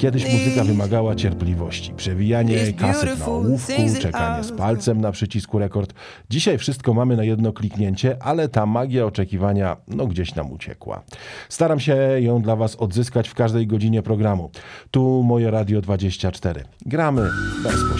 Kiedyś muzyka wymagała cierpliwości, przewijanie kaset na ołówku, czekanie z palcem na przycisku rekord. Dzisiaj wszystko mamy na jedno kliknięcie, ale ta magia oczekiwania gdzieś nam uciekła. Staram się ją dla was odzyskać w każdej godzinie programu. Tu moje Radio 24. Gramy bezpośrednio.